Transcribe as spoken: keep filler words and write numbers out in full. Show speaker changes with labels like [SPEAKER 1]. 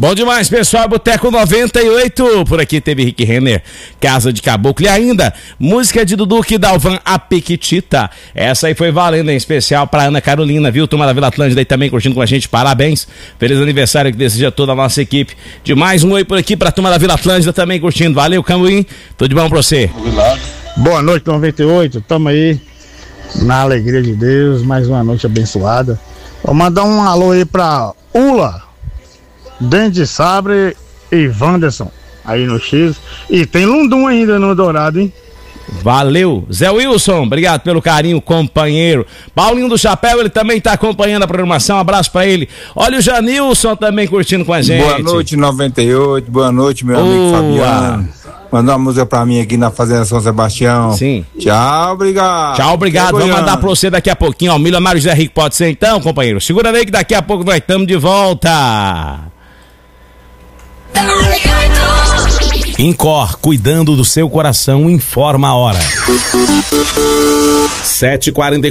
[SPEAKER 1] Bom demais, pessoal. Boteco noventa e oito. Por aqui teve Rick Renner, Casa de Caboclo. E ainda, música de Dudu que Dalvan, A Piquitita. Essa aí foi valendo, em especial pra Ana Carolina, viu? Turma da Vila Atlântida aí também curtindo com a gente. Parabéns. Feliz aniversário que deseja toda a nossa equipe. De mais um oi por aqui pra Turma da Vila Atlântida também curtindo. Valeu, Cambuim. Tudo de bom pra você.
[SPEAKER 2] Boa noite, noventa e oito. Tamo aí na alegria de Deus. Mais uma noite abençoada. Vou mandar um alô aí pra Ula, Dente de Sabre e Wanderson aí no X. E tem Lundum ainda no Dourado, hein?
[SPEAKER 1] Valeu, Zé Wilson, obrigado pelo carinho, companheiro. Paulinho do Chapéu, ele também tá acompanhando a programação, um abraço pra ele. Olha o Janilson também curtindo com a gente.
[SPEAKER 3] Boa noite, noventa e oito, boa noite, meu
[SPEAKER 1] Boa.
[SPEAKER 3] amigo Fabiano. Mandou uma música pra mim aqui na Fazenda São Sebastião.
[SPEAKER 1] Sim.
[SPEAKER 3] Tchau, obrigado.
[SPEAKER 1] Tchau, obrigado. Vamos mandar pra você daqui a pouquinho, ó. Milionário José Rico, pode ser então, companheiro? Segura aí que daqui a pouco nós estamos de volta. Incor, cuidando do seu coração, informa a hora. sete e quarenta e quatro.